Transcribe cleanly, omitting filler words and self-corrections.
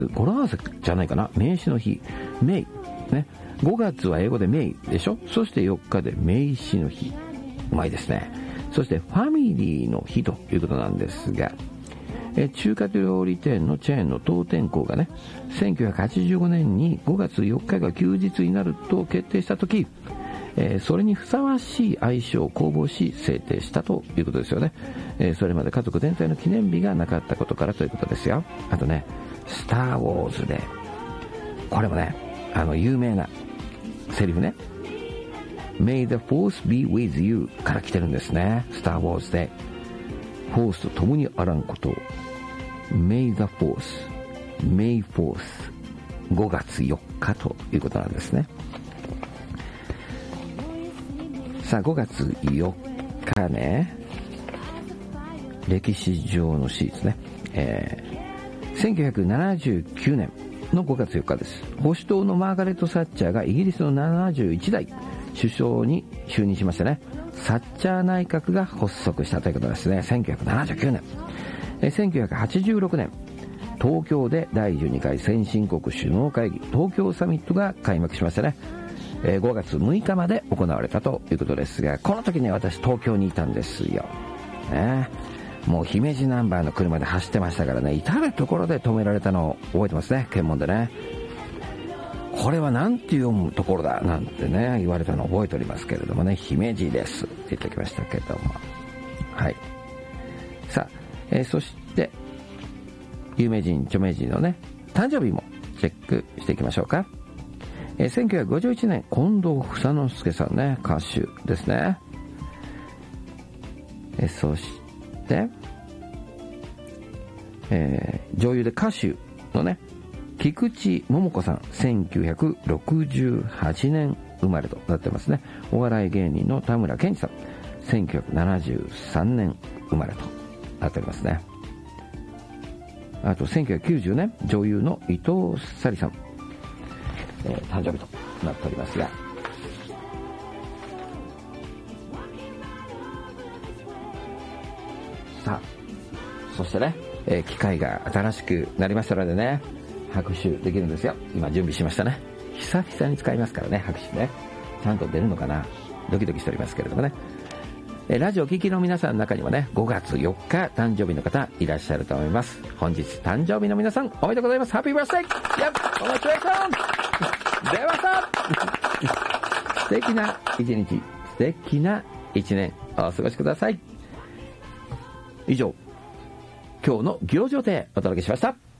語呂合わせじゃないかな、名詞の日、メイね。5月は英語でメイでしょ。そして4日で名詞の日、うまいですね。そしてファミリーの日ということなんですが、中華料理店のチェーンの東天香がね、1985年に5月4日が休日になると決定したとき、それにふさわしい愛称を公募し制定したということですよね。それまで家族全体の記念日がなかったことからということですよ。あとね、スターウォーズで、これもね、有名なセリフね、May the Force be with you から来てるんですね。スターウォーズでフォースと共にあらんことを May the Force May 4th 5月4日ということなんですね。さあ5月4日ね、歴史上の史ですね、1979年の5月4日です。保守党のマーガレット・サッチャーがイギリスの71代首相に就任しましてね、サッチャー内閣が発足したということですね。1979年、1986年東京で第12回先進国首脳会議東京サミットが開幕しましてね、5月6日まで行われたということですが、この時ね、私東京にいたんですよ、ね、もう姫路ナンバーの車で走ってましたからね、至るところで止められたのを覚えてますね。検問でね、これはなんて読むところだなんてね言われたのを覚えておりますけれどもね、姫路ですって言ってきましたけども、はい。さあ、そして有名人著名人のね誕生日もチェックしていきましょうか。1951年近藤房之助さんね、歌手ですね。そして、女優で歌手のね菊池桃子さん、1968年生まれとなってますね。お笑い芸人の田村健二さん、1973年生まれとなっておりますね。あと1990年女優の伊藤沙莉さん、誕生日となっておりますが、さあそしてね、機械が新しくなりましたのでね、拍手できるんですよ。今準備しましたね。久々に使いますからね、拍手ね。ちゃんと出るのかな、ドキドキしておりますけれどもね。ラジオ聴きの皆さんの中にもね、5月4日誕生日の方いらっしゃると思います。本日誕生日の皆さんおめでとうございます。ハッピーバースデー。コングラチュレーション。出ました素敵な一日、素敵な一年お過ごしください。以上、今日の行事予定お届けしました。